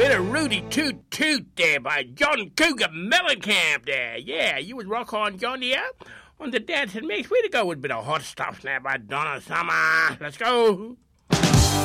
bit of Rudy Toot Toot there by John Cougar Mellencamp there. Yeah, you was rock on, John, yeah? On the dancing mix, way to go with a bit of hot stuff now by Donna Summer. Let's go.